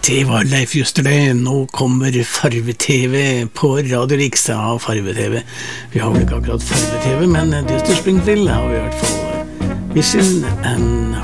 Det var Leif Juster det. Nå kommer farve-TV på Radio Rikstad. Farve-TV. Vi har vel ikke akkurat farve-TV, men Dyster Springfield har vi i hvert fall. Vision and